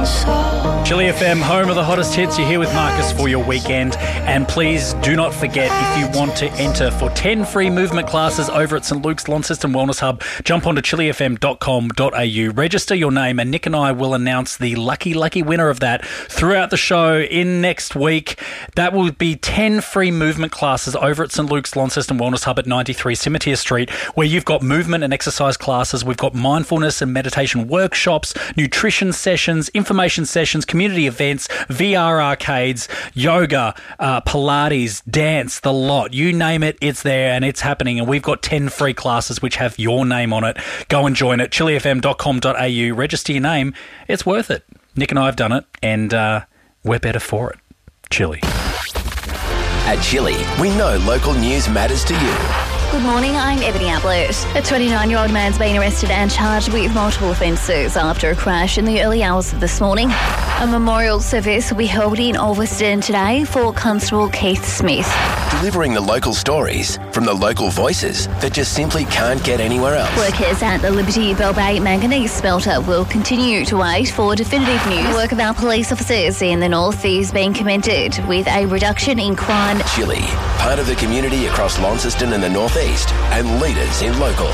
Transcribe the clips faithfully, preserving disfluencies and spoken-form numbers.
Chili F M, home of the hottest hits. You're here with Marcus for your weekend. And please do not forget, if you want to enter for ten free movement classes over at St Luke's Launceston Wellness Hub, jump onto chili f m dot com dot a u, register your name, and Nick and I will announce the lucky, lucky winner of that throughout the show in next week. That will be ten free movement classes over at St Luke's Launceston Wellness Hub at ninety-three Cimetière Street, where you've got movement and exercise classes. We've got mindfulness and meditation workshops, nutrition sessions, information sessions, community events, V R arcades, yoga, uh, Pilates, dance, the lot. You name it, it's there and it's happening. And we've got ten free classes which have your name on it. Go and join it. chili f m dot com dot a u. Register your name. It's worth it. Nick and I have done it, and uh, we're better for it. Chili. At Chili, we know local news matters to you. Good morning, I'm Ebony Ablett. A twenty-nine-year-old man's been arrested and charged with multiple offences after a crash in the early hours of this morning. A memorial service will be held in Ulverston today for Constable Keith Smith. Delivering the local stories from the local voices that just simply can't get anywhere else. Workers at the Liberty Bell Bay Manganese Smelter will continue to wait for definitive news. The work of our police officers in the north is being commended with a reduction in crime. Chili, part of the community across Launceston and the northeast, and leaders in local.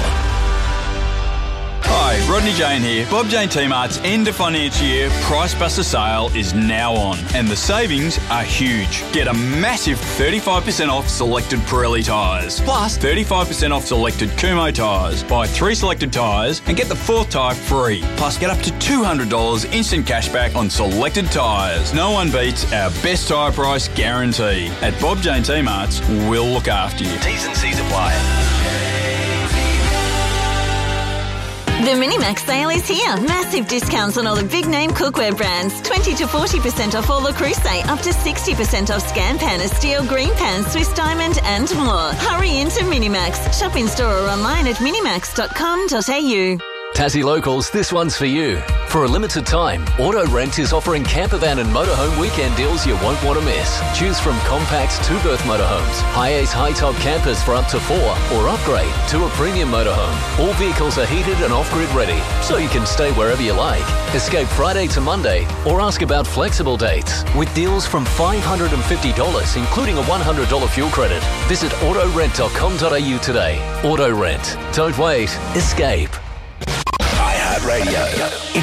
Hi, Rodney Jane here. Bob Jane T-Mart's end of financial year Price Buster sale is now on, and the savings are huge. Get a massive thirty-five percent off selected Pirelli tyres, plus thirty-five percent off selected Kumho tyres. Buy three selected tyres and get the fourth tyre free. Plus get up to two hundred dollars instant cashback on selected tyres. No one beats our best tyre price guarantee. At Bob Jane T-Mart's, we'll look after you. T's and C's apply. The Minimax sale is here. Massive discounts on all the big name cookware brands. twenty to forty percent off all Le Creuset. Up to sixty percent off Scanpan, Steel, Green Pan, Swiss Diamond and more. Hurry into Minimax. Shop in store or online at minimax dot com dot a u. Tassie Locals, this one's for you. For a limited time, Auto Rent is offering campervan and motorhome weekend deals you won't want to miss. Choose from compact two-berth motorhomes, high-ace high-top campers for up to four, or upgrade to a premium motorhome. All vehicles are heated and off-grid ready, so you can stay wherever you like. Escape Friday to Monday, or ask about flexible dates. With deals from five hundred fifty dollars, including a one hundred dollars fuel credit. Visit auto rent dot com dot a u today. Auto Rent. Don't wait. Escape. iHeartRadio.